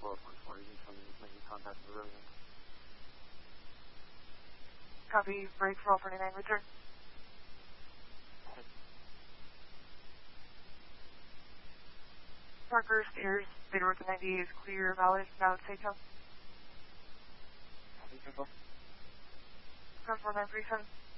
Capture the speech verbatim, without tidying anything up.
twelve one four, you can making contact with the resident. Copy, break for all forty-nine, return. Parker, stairs, Beta Road ninety-eight is clear, valid, now it's take home. Copy, control. Control nine three seven.